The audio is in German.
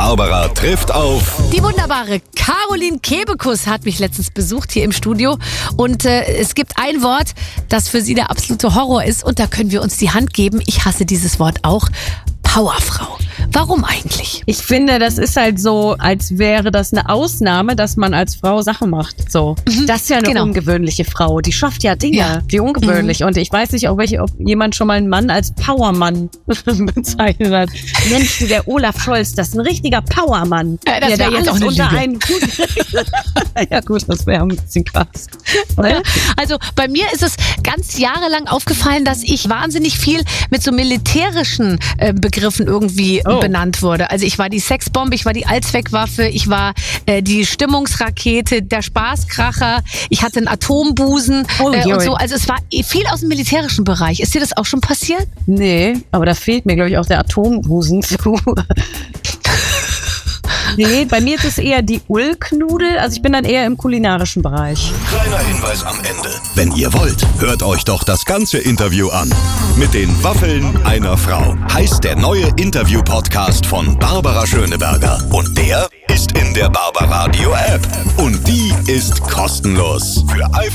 Barbara trifft auf... Die wunderbare Caroline Kebekus hat mich letztens besucht hier im Studio. Und es gibt ein Wort, das für sie der absolute Horror ist. Und da können wir uns die Hand geben. Ich hasse dieses Wort auch. Powerfrau. Warum eigentlich? Ich finde, das ist halt so, als wäre das eine Ausnahme, dass man als Frau Sachen macht. So. Das ist ja eine ungewöhnliche Frau. Die schafft ja Dinge, die ungewöhnlich. Und ich weiß nicht, ob jemand schon mal einen Mann als Powermann bezeichnet hat. Mensch, der Olaf Scholz, das ist ein richtiger Powermann. Das der jetzt auch unter einen Hut. Ja gut, das wäre ein bisschen krass. Ja, also bei mir ist es ganz jahrelang aufgefallen, dass ich wahnsinnig viel mit so militärischen Begriffen irgendwie benannt wurde. Also ich war die Sexbombe, ich war die Allzweckwaffe, ich war die Stimmungsrakete, der Spaßkracher, ich hatte einen Atombusen und so. Also es war viel aus dem militärischen Bereich. Ist dir das auch schon passiert? Nee, aber da fehlt mir, glaube ich, auch der Atombusen zu. Nee, bei mir ist es eher die Ulknudel. Also ich bin dann eher im kulinarischen Bereich. Kleiner Hinweis am Ende. Wenn ihr wollt, hört euch doch das ganze Interview an. Mit den Waffeln einer Frau heißt der neue Interview-Podcast von Barbara Schöneberger. Und der ist in der Barbaradio-App. Und die ist kostenlos. Für iPhone